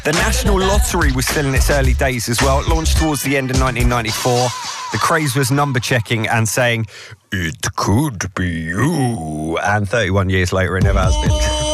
The National Lottery was still in its early days as well. It launched towards the end of 1994. The craze was number checking and saying, "It could be you." And 31 years later, it never has been.